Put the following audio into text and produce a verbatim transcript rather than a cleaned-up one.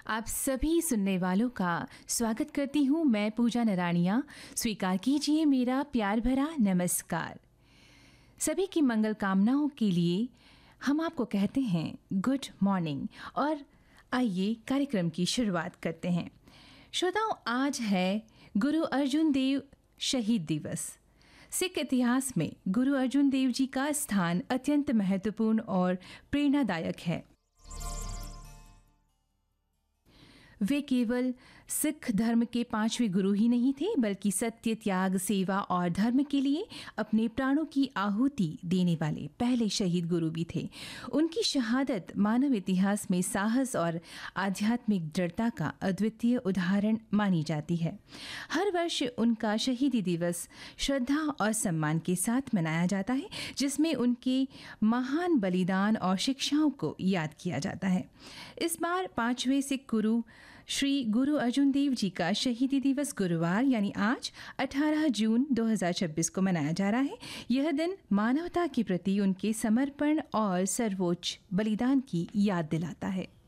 आप सभी सुनने वालों का स्वागत करती हूँ मैं पूजा नराणिया। स्वीकार कीजिए मेरा प्यार भरा नमस्कार। सभी की मंगल कामनाओं के लिए हम आपको कहते हैं गुड मॉर्निंग और आइए कार्यक्रम की शुरुआत करते हैं। श्रोताओं, आज है गुरु अर्जुन देव शहीद दिवस। सिख इतिहास में गुरु अर्जुन देव जी का स्थान अत्यंत महत्वपूर्ण और प्रेरणादायक है। वे केवल सिख धर्म के पांचवें गुरु ही नहीं थे, बल्कि सत्य, त्याग, सेवा और धर्म के लिए अपने प्राणों की आहुति देने वाले पहले शहीद गुरु भी थे। उनकी शहादत मानव इतिहास में साहस और आध्यात्मिक दृढ़ता का अद्वितीय उदाहरण मानी जाती है। हर वर्ष उनका शहीदी दिवस श्रद्धा और सम्मान के साथ मनाया जाता है, जिसमें उनके महान बलिदान और शिक्षाओं को याद किया जाता है। इस बार पांचवें सिख गुरु श्री गुरु अर्जुन देव जी का शहीदी दिवस गुरुवार यानी आज अठारह जून दो हज़ार छब्बीस को मनाया जा रहा है। यह दिन मानवता के प्रति उनके समर्पण और सर्वोच्च बलिदान की याद दिलाता है।